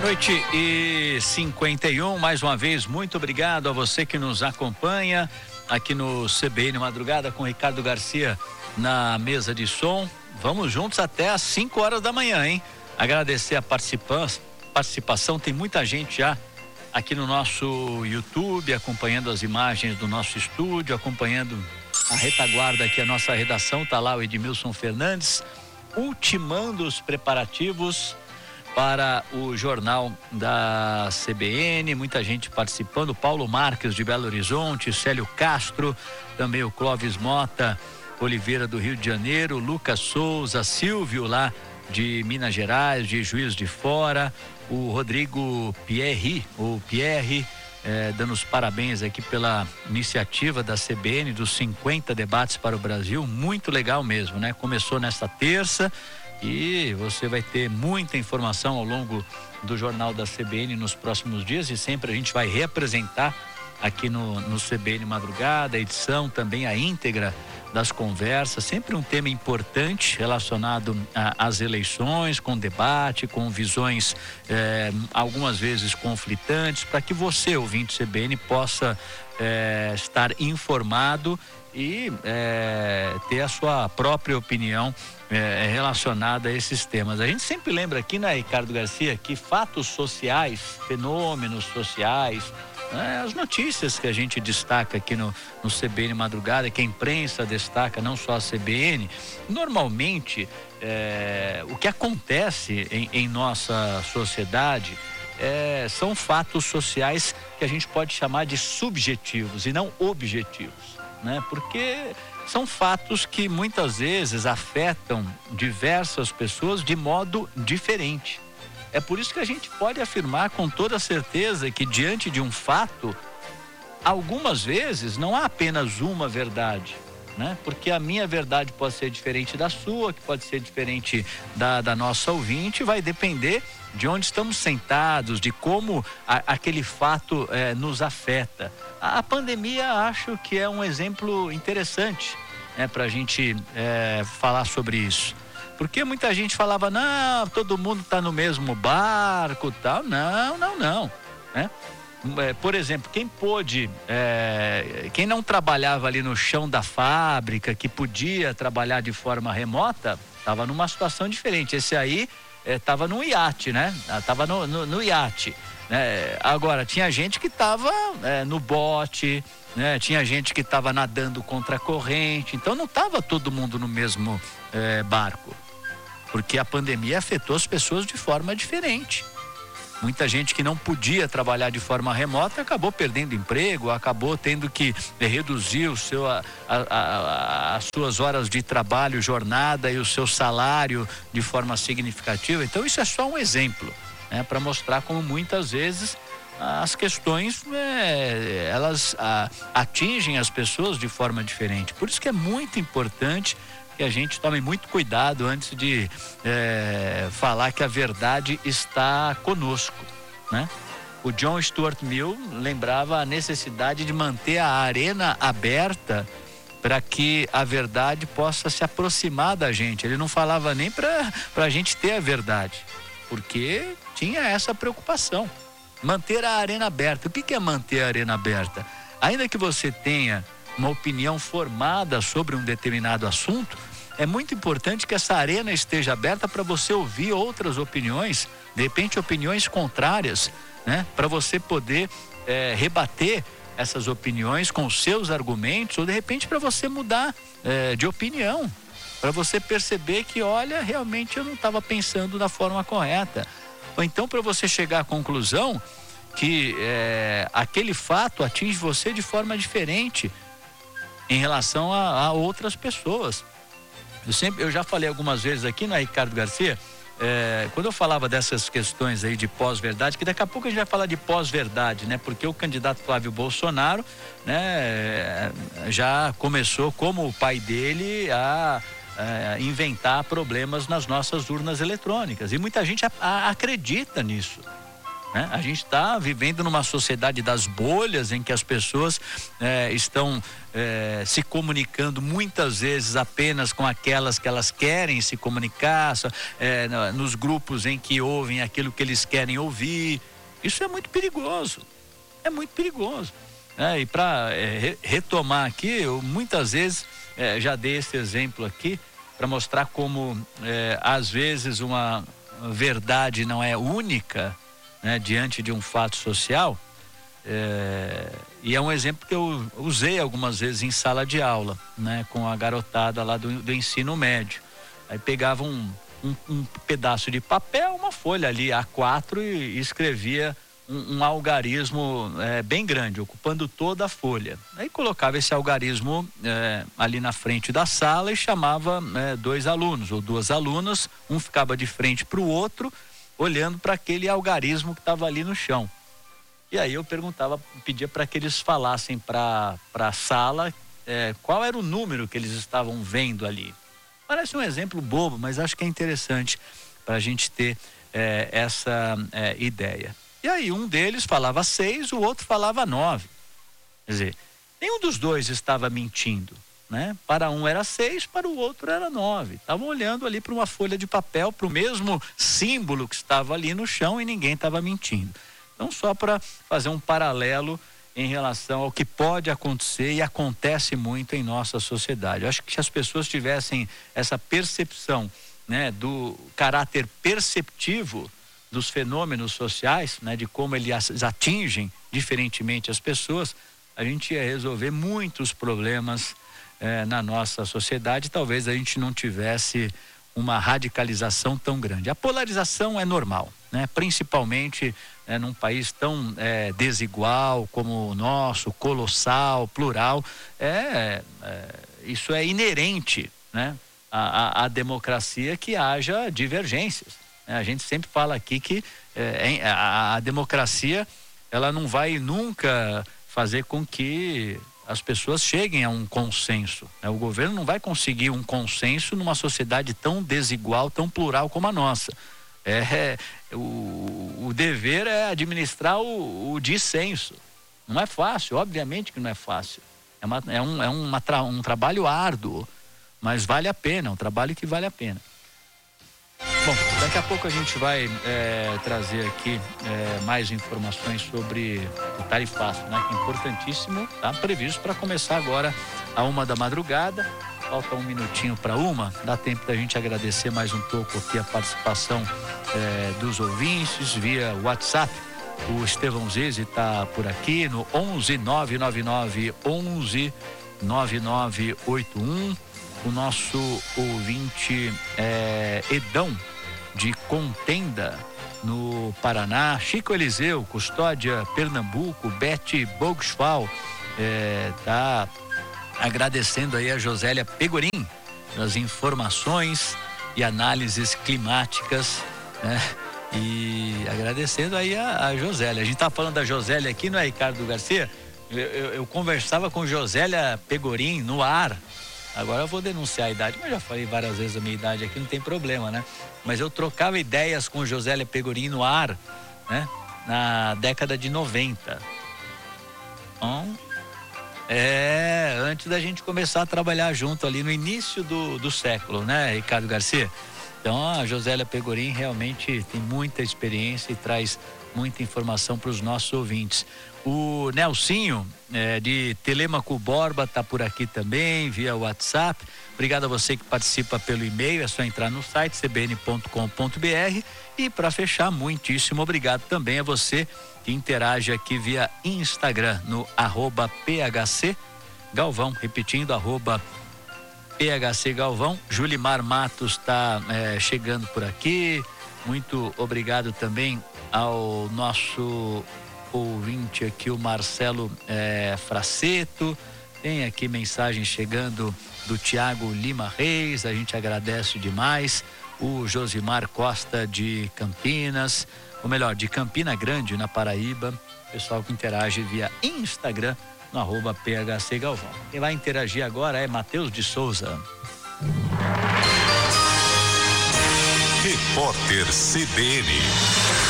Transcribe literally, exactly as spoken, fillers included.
Meia-noite e cinquenta e um, mais uma vez, muito obrigado a você que nos acompanha aqui no C B N Madrugada com Ricardo Garcia na mesa de som. Vamos juntos até às cinco horas da manhã, hein? Agradecer a participação, tem muita gente já aqui no nosso YouTube, acompanhando as imagens do nosso estúdio, acompanhando a retaguarda aqui, a nossa redação, tá lá o Edmilson Fernandes, ultimando os preparativos para o jornal da C B N, muita gente participando, Paulo Marques de Belo Horizonte, Célio Castro, também o Clóvis Mota Oliveira do Rio de Janeiro, Lucas Souza, Silvio lá de Minas Gerais, de Juiz de Fora, o Rodrigo Pierre, o Pierre, eh, dando os parabéns aqui pela iniciativa da C B N dos cinquenta debates para o Brasil, muito legal mesmo, né? Começou nesta terça e você vai ter muita informação ao longo do jornal da C B N nos próximos dias e sempre a gente vai reapresentar aqui no, no C B N Madrugada, a edição também a íntegra das conversas, sempre um tema importante relacionado às eleições, com debate, com visões eh, algumas vezes conflitantes, para que você, ouvinte C B N, possa eh, estar informado e é, ter a sua própria opinião é, relacionada a esses temas. A gente sempre lembra aqui, né, Ricardo Garcia, que fatos sociais, fenômenos sociais, né, as notícias que a gente destaca aqui no, no C B N Madrugada, que a imprensa destaca, não só a C B N, normalmente é, o que acontece em, em nossa sociedade é, são fatos sociais que a gente pode chamar de subjetivos e não objetivos. Né? Porque são fatos que muitas vezes afetam diversas pessoas de modo diferente. É por isso que a gente pode afirmar com toda certeza que diante de um fato, algumas vezes não há apenas uma verdade, né? Porque a minha verdade pode ser diferente da sua, que pode ser diferente da, da nossa ouvinte, vai depender de onde estamos sentados, de como a, aquele fato eh, nos afeta. A, a pandemia acho que é um exemplo interessante, né, para a gente eh, falar sobre isso. Porque muita gente falava, não, todo mundo está no mesmo barco, tal. Não, não, não, né? Por exemplo, quem pôde, é, quem não trabalhava ali no chão da fábrica, que podia trabalhar de forma remota, estava numa situação diferente. Esse aí estava é, no iate, né? Estava no, no, no iate. Né? Agora, tinha gente que estava é, no bote, né? Tinha gente que estava nadando contra a corrente. Então, não estava todo mundo no mesmo é, barco. Porque a pandemia afetou as pessoas de forma diferente. Muita gente que não podia trabalhar de forma remota acabou perdendo emprego, acabou tendo que reduzir o seu, a, a, a, as suas horas de trabalho, jornada e o seu salário de forma significativa. Então isso é só um exemplo, né, para mostrar como muitas vezes as questões é, elas a, atingem as pessoas de forma diferente. Por isso que é muito importante que a gente tome muito cuidado antes de é, falar que a verdade está conosco, né? O John Stuart Mill lembrava a necessidade de manter a arena aberta para que a verdade possa se aproximar da gente. Ele não falava nem para para a gente ter a verdade, porque tinha essa preocupação. Manter a arena aberta. O que que é manter a arena aberta? Ainda que você tenha uma opinião formada sobre um determinado assunto, é muito importante que essa arena esteja aberta para você ouvir outras opiniões, de repente opiniões contrárias, né? Para você poder é, rebater essas opiniões com os seus argumentos, ou de repente para você mudar é, de opinião, para você perceber que, olha, realmente eu não estava pensando da forma correta. Ou então para você chegar à conclusão que é, aquele fato atinge você de forma diferente em relação a, a outras pessoas. Eu sempre, eu já falei algumas vezes aqui, né, Ricardo Garcia, é, quando eu falava dessas questões aí de pós-verdade, que daqui a pouco a gente vai falar de pós-verdade, né, porque o candidato Flávio Bolsonaro, né, já começou, como o pai dele, a, a inventar problemas nas nossas urnas eletrônicas, e muita gente a, a, acredita nisso. né? A gente está vivendo numa sociedade das bolhas em que as pessoas é, estão é, se comunicando muitas vezes apenas com aquelas que elas querem se comunicar, é, nos grupos em que ouvem aquilo que eles querem ouvir. Isso é muito perigoso, é muito perigoso. É, e para é, retomar aqui, eu muitas vezes é, já dei esse exemplo aqui para mostrar como é, às vezes uma verdade não é única, né, diante de um fato social, é, e é um exemplo que eu usei algumas vezes em sala de aula, né, com a garotada lá do, do ensino médio. Aí pegava um, um, um pedaço de papel, uma folha ali A quatro e, e escrevia um, um algarismo é, bem grande, ocupando toda a folha. Aí colocava esse algarismo é, ali na frente da sala e chamava é, dois alunos ou duas alunas, um ficava de frente para o outro, olhando para aquele algarismo que estava ali no chão. E aí eu perguntava, pedia para que eles falassem para a sala é, qual era o número que eles estavam vendo ali. Parece um exemplo bobo, mas acho que é interessante para a gente ter é, essa é, ideia. E aí um deles falava seis, o outro falava nove. Quer dizer, nenhum dos dois estava mentindo, né? Para um era seis, para o outro era nove. Estavam olhando ali para uma folha de papel, para o mesmo símbolo que estava ali no chão e ninguém estava mentindo. Então, só para fazer um paralelo em relação ao que pode acontecer e acontece muito em nossa sociedade. Eu acho que se as pessoas tivessem essa percepção, né, do caráter perceptivo dos fenômenos sociais, né, de como eles atingem diferentemente as pessoas, a gente ia resolver muitos problemas eh, na nossa sociedade. Talvez a gente não tivesse uma radicalização tão grande. A polarização é normal, né? Principalmente é, num país tão é, desigual como o nosso, colossal, plural. É, é, isso é inerente, né, à, à, à democracia, que haja divergências. A gente sempre fala aqui que é, a, a democracia, ela não vai nunca fazer com que as pessoas cheguem a um consenso, né? O governo não vai conseguir um consenso numa sociedade tão desigual, tão plural como a nossa. É, o, o dever é administrar o, o dissenso. Não é fácil, obviamente que não é fácil. É, uma, é, um, é uma tra, um trabalho árduo, mas vale a pena, é um trabalho que vale a pena. Bom, daqui a pouco a gente vai é, trazer aqui é, mais informações sobre o tarifaço, né? Que é importantíssimo, tá previsto para começar agora a uma da madrugada. Falta um minutinho para uma, dá tempo da gente agradecer mais um pouco aqui a participação é, dos ouvintes via WhatsApp. O Estevão Zeze está por aqui no onze nove nove nove onze nove nove oito um. O nosso ouvinte é Edão, de Contenda, no Paraná. Chico Eliseu, Custódia, Pernambuco. Bete Bogsfal é, tá agradecendo aí a Josélia Pegorim das informações e análises climáticas, né? E agradecendo aí a, a Josélia. A gente tá falando da Josélia aqui, não é, Ricardo Garcia? Eu, eu, eu conversava com Josélia Pegorim no ar. Agora eu vou denunciar a idade, mas já falei várias vezes a minha idade aqui, não tem problema, né? Mas eu trocava ideias com Josélia Pegorim no ar, né? Na década de noventa. Então, é, antes da gente começar a trabalhar junto ali no início do, do século, né, Ricardo Garcia? Então, a Josélia Pegorim realmente tem muita experiência e traz muita informação para os nossos ouvintes. O Nelsinho, é, de Telêmaco Borba, está por aqui também, via WhatsApp. Obrigado a você que participa pelo e-mail, é só entrar no site c b n ponto com ponto b r. E para fechar, muitíssimo obrigado também a você que interage aqui via Instagram, no arroba P H C Galvão, repetindo, arroba P H C Galvão. Julimar Matos está é, chegando por aqui. Muito obrigado também ao nosso ouvinte aqui, o Marcelo é, Fraceto. Tem aqui mensagem chegando do Tiago Lima Reis, a gente agradece demais. O Josimar Costa de Campinas, ou melhor, de Campina Grande, na Paraíba. Pessoal que interage via Instagram, no arroba P H C Galvão. Quem vai interagir agora é Matheus de Souza. Repórter C B N.